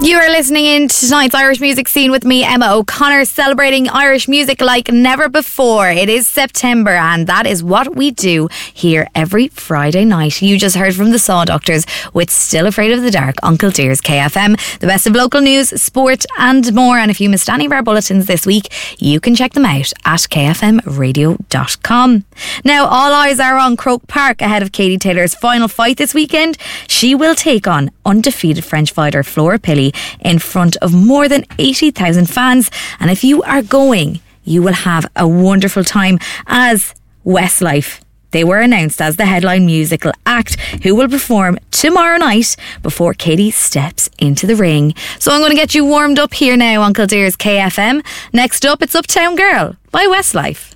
You are listening in to tonight's Irish music scene with me, Emma O'Connor, celebrating Irish music like never before. It is September, and that is what we do here every Friday night. You just heard from the Saw Doctors with Still Afraid of the Dark on Kiltere's KFM. The best of local news, sport and more. And if you missed any of our bulletins this week, you can check them out at kfmradio.com. Now, all eyes are on Croke Park ahead of Katie Taylor's final fight this weekend. She will take on undefeated French fighter Flora Pilley in front of more than 80,000 fans. And if you are going, you will have a wonderful time as Westlife. They were announced as the headline musical act who will perform tomorrow night before Katie steps into the ring. So I'm going to get you warmed up here now on Kiltere's KFM. Next up, it's Uptown Girl by Westlife.